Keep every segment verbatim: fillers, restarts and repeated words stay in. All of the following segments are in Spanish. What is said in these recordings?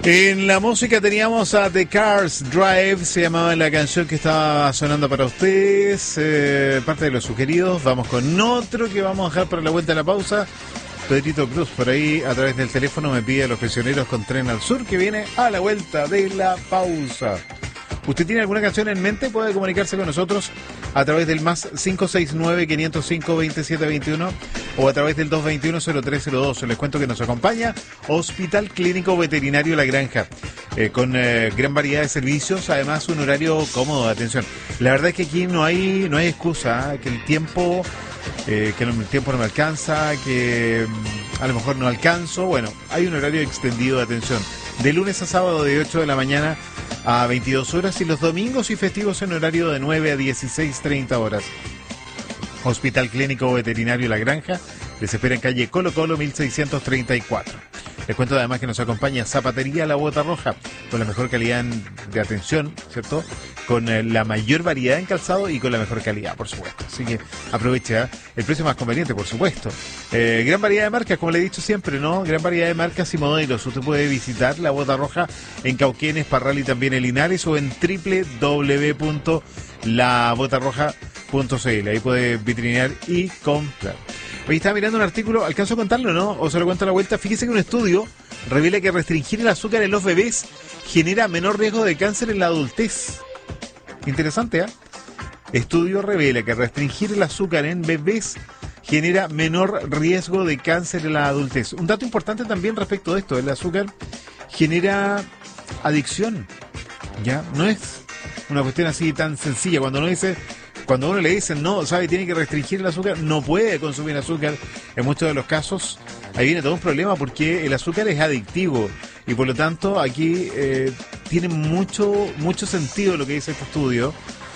En la música teníamos a The Cars Drive, se llamaba la canción que estaba sonando para ustedes, eh, parte de los sugeridos. Vamos con otro que vamos a dejar para la vuelta de la pausa. Pedrito Cruz por ahí a través del teléfono me pide a los prisioneros con Tren al Sur, que viene a la vuelta de la pausa. ¿Usted tiene alguna canción en mente? Puede comunicarse con nosotros a través del más cinco seis nueve, quinientos cinco, veintisiete veintiuno o a través del dos veintiuno, cero tres cero dos. Les cuento que nos acompaña Hospital Clínico Veterinario La Granja, eh, con eh, gran variedad de servicios, además un horario cómodo de atención. La verdad es que aquí no hay no hay excusa, ¿eh? que el tiempo eh, que no, el tiempo no me alcanza, que mm, a lo mejor no alcanzo. Bueno, hay un horario extendido de atención, de lunes a sábado de ocho de la mañana a veintidós horas y los domingos y festivos en horario de nueve a dieciséis treinta horas. Hospital Clínico Veterinario La Granja les espera en calle Colo Colo mil seiscientos treinta y cuatro. Les cuento además que nos acompaña Zapatería La Bota Roja, con la mejor calidad de atención, ¿cierto? Con eh, la mayor variedad en calzado y con la mejor calidad, por supuesto. Así que aproveche, ¿eh? El precio más conveniente, por supuesto. Eh, gran variedad de marcas, como le he dicho siempre, ¿no? Gran variedad de marcas y modelos. Usted puede visitar La Bota Roja en Cauquenes, Parral y también en Linares o en doble u doble u doble u punto la bota roja punto c l. Ahí puede vitrinear y comprar. Hoy estaba mirando un artículo, ¿alcanzo a contarlo, no? O se lo cuento a la vuelta. Fíjese que un estudio revela que restringir el azúcar en los bebés genera menor riesgo de cáncer en la adultez. Interesante, ¿eh? Estudio revela que restringir el azúcar en bebés genera menor riesgo de cáncer en la adultez. Un dato importante también respecto de esto, el azúcar genera adicción, ¿ya? No es una cuestión así tan sencilla. Cuando uno dice... Cuando uno le dicen, no, sabe, tiene que restringir el azúcar, no puede consumir azúcar, en muchos de los casos, ahí viene todo un problema porque el azúcar es adictivo y por lo tanto aquí eh, tiene mucho, mucho sentido lo que dice este estudio,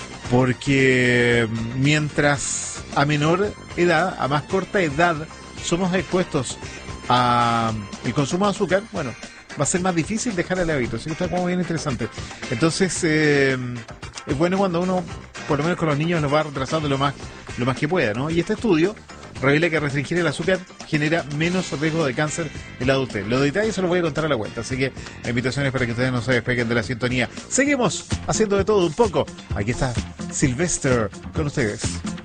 porque mientras a menor edad, a más corta edad, somos expuestos a el consumo de azúcar, bueno, va a ser más difícil dejar el hábito, así que está como bien interesante. Entonces, eh, es bueno cuando uno, por lo menos con los niños, los va retrasando lo más, lo más que pueda, ¿no? Y este estudio revela que restringir el azúcar genera menos riesgo de cáncer en la adultez. Los detalles se los voy a contar a la vuelta, así que la invitación es para que ustedes no se despeguen de la sintonía. Seguimos haciendo de todo un poco. Aquí está Sylvester con ustedes.